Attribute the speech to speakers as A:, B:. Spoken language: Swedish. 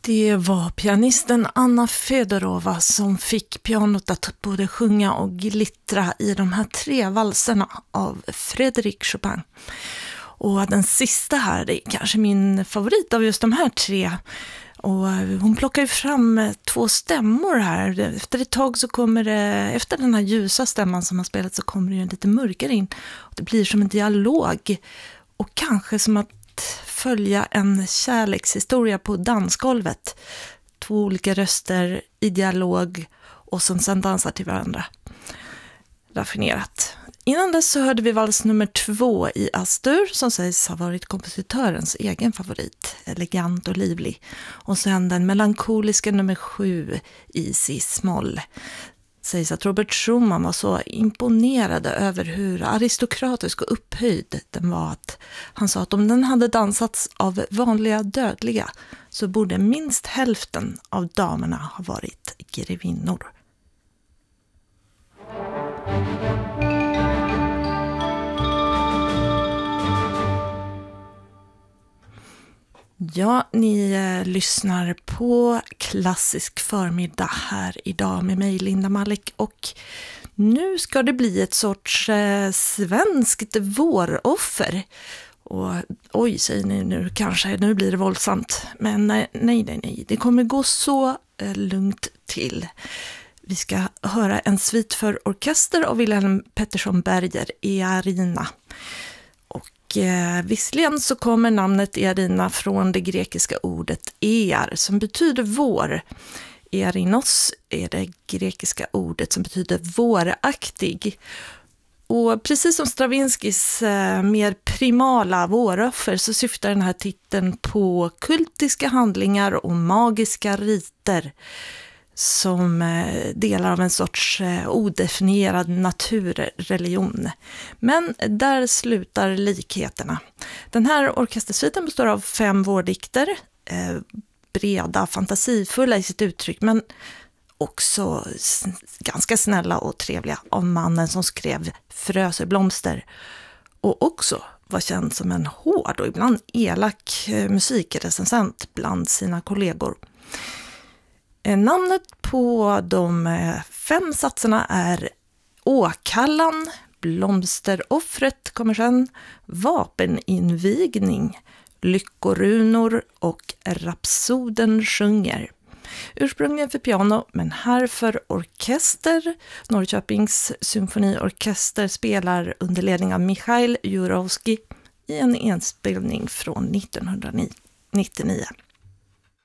A: Det var pianisten Anna Fedorova som fick pianot att både sjunga och glittra i de här 3 valserna av Frédéric Chopin. Och den sista här, det är kanske min favorit av just de här 3. Och hon plockar ju fram 2 stämmor här. Efter ett tag så kommer det, efter den här ljusa stämman som har spelat, så kommer det ju lite mörkare in. Och det blir som en dialog. Och kanske som att följa en kärlekshistoria på dansgolvet. 2 olika röster i dialog och som sen dansar till varandra. Raffinerat. Innan dess så hörde vi vals nummer 2 i Astur som sägs ha varit kompositörens egen favorit. Elegant och livlig. Och sen den melankoliska nummer 7 i C-moll. Sägs att Robert Schumann var så imponerad över hur aristokratisk och upphöjd den var, att han sa att om den hade dansats av vanliga dödliga så borde minst hälften av damerna ha varit grevinnor. Ja, ni lyssnar på Klassisk förmiddag här idag med mig, Linda Malek, och nu ska det bli ett sorts svenskt våroffer. Och oj, säger ni nu kanske, nu blir det våldsamt, men nej, det kommer gå så lugnt till. Vi ska höra en svit för orkester av Wilhelm Pettersson Berger, Earina. Visserligen så kommer namnet Earina från det grekiska ordet ear som betyder vår. Earinos är det grekiska ordet som betyder våraktig. Och precis som Stravinskys mer primala våroffer så syftar den här titeln på kultiska handlingar och magiska riter som delar av en sorts odefinierad naturreligion. Men där slutar likheterna. Den här orkestersviten består av 5 vårdikter, breda, fantasifulla i sitt uttryck, men också ganska snälla och trevliga, av mannen som skrev Fröserblomster och också var känd som en hård och ibland elak musikrecensent bland sina kollegor. Namnet på de 5 satserna är Åkallan, Blomsteroffret kommer sen, Vapeninvigning, Lyckorunor och Rapsoden sjunger. Ursprungligen för piano, men här för orkester. Norrköpings symfoniorkester spelar under ledning av Michail Jurovskij i en inspelning från 1999.